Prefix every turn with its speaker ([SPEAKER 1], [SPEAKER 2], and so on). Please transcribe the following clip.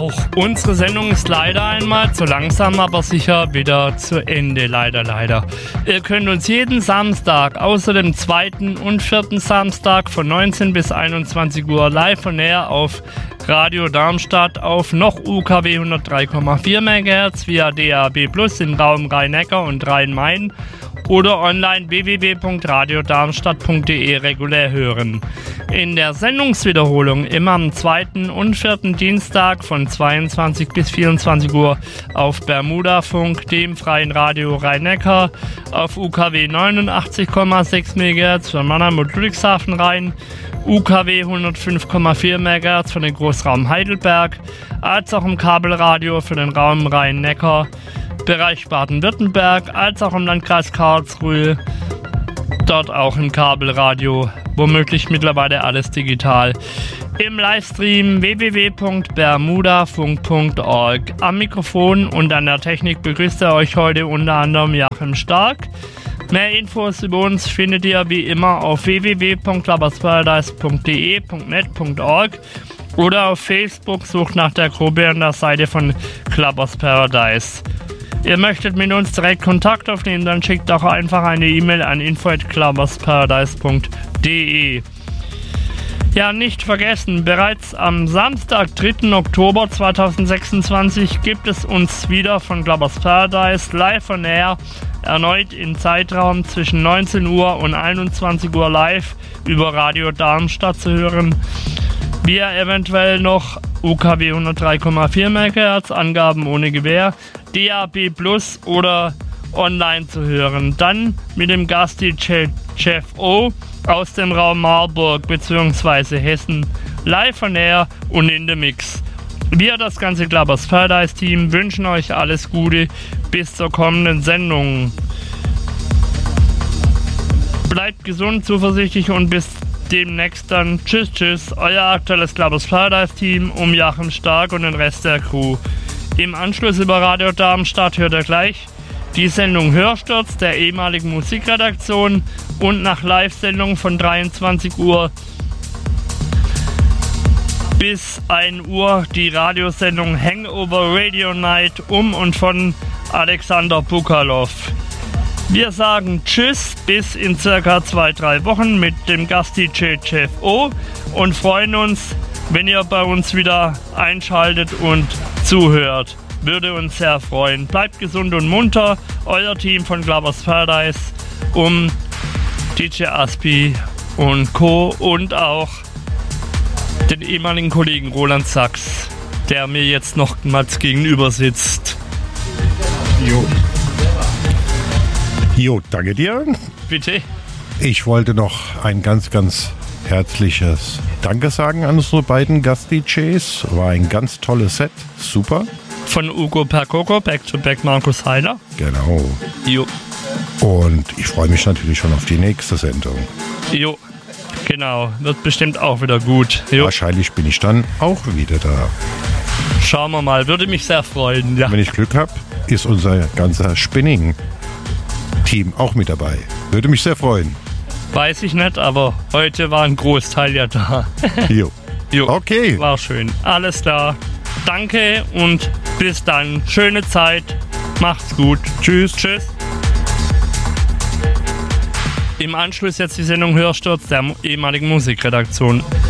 [SPEAKER 1] auch unsere Sendung ist leider einmal zu langsam, aber sicher wieder zu Ende, leider. Ihr könnt uns jeden Samstag, außer dem 2. und 4. Samstag von 19 bis 21 Uhr live on air auf Radio Darmstadt auf noch UKW 103,4 MHz via DAB+ im Raum Rhein-Neckar und Rhein-Main oder online www.radiodarmstadt.de regulär hören. In der Sendungswiederholung immer am 2. und 4. Dienstag von 22 bis 24 Uhr auf Bermudafunk, dem freien Radio Rhein-Neckar, auf UKW 89,6 MHz für Mannheim und Ludwigshafen Rhein, UKW 105,4 MHz für den Großraum Heidelberg, als auch im Kabelradio für den Raum Rhein-Neckar, Bereich Baden-Württemberg, als auch im Landkreis Karlsruhe, dort auch im Kabelradio, womöglich mittlerweile alles digital. Im Livestream www.bermudafunk.org. Am Mikrofon und an der Technik begrüßt er euch heute unter anderem Joachim Stark. Mehr Infos über uns findet ihr wie immer auf www.clubbersparadise.de.net.org oder auf Facebook, sucht nach der Gruppe an der Seite von Clubbers Paradise. Ihr möchtet mit uns direkt Kontakt aufnehmen, dann schickt doch einfach eine E-Mail an info@clubbersparadise.de. Ja, nicht vergessen, bereits am Samstag, 3. Oktober 2026 gibt es uns wieder von Clubbers Paradise live on air, erneut im Zeitraum zwischen 19 Uhr und 21 Uhr live über Radio Darmstadt zu hören. Wir eventuell noch UKW 103,4 MHz, Angaben ohne Gewähr, DAB+ oder online zu hören. Dann mit dem Gast-DJ Jeff O aus dem Raum Marburg bzw. Hessen, live on air und in the Mix. Wir, das ganze Clubbers Paradise Team, wünschen euch alles Gute bis zur kommenden Sendung. Bleibt gesund, zuversichtlich und bis demnächst dann. Tschüss, euer aktuelles Clubbers Paradise Team um Joachim Stark und den Rest der Crew. Im Anschluss über Radio Darmstadt hört ihr gleich die Sendung Hörsturz der ehemaligen Musikredaktion und nach Live-Sendung von 23 Uhr bis 1 Uhr die Radiosendung Hangover Radio Night um und von Alexander Bukalov. Wir sagen Tschüss bis in circa 2-3 Wochen mit dem Gast-DJ Jeff O und freuen uns, wenn ihr bei uns wieder einschaltet und zuhört. Würde uns sehr freuen. Bleibt gesund und munter. Euer Team von Clubbers Paradise um DJ Aspi und Co. und auch den ehemaligen Kollegen Roland Sachs, der mir jetzt nochmals gegenüber sitzt.
[SPEAKER 2] Jo, danke dir.
[SPEAKER 1] Bitte.
[SPEAKER 2] Ich wollte noch ein ganz, ganz herzliches Danke sagen an unsere beiden Gast-DJs. War ein ganz tolles Set. Super.
[SPEAKER 1] Von Ugo Percoco, Back to Back Markus Heiler.
[SPEAKER 2] Genau.
[SPEAKER 1] Jo.
[SPEAKER 2] Und ich freue mich natürlich schon auf die nächste Sendung.
[SPEAKER 1] Jo. Genau. Wird bestimmt auch wieder gut. Jo.
[SPEAKER 2] Wahrscheinlich bin ich dann auch wieder da.
[SPEAKER 1] Schauen wir mal. Würde mich sehr freuen. Ja.
[SPEAKER 2] Wenn ich Glück habe, ist unser ganzer Spinning-Team auch mit dabei. Würde mich sehr freuen.
[SPEAKER 1] Weiß ich nicht, aber heute war ein Großteil ja da.
[SPEAKER 2] Jo.
[SPEAKER 1] Jo.
[SPEAKER 2] Okay.
[SPEAKER 1] War schön. Alles klar. Danke und bis dann. Schöne Zeit. Macht's gut. Tschüss. Im Anschluss jetzt die Sendung Hörsturz der ehemaligen Musikredaktion.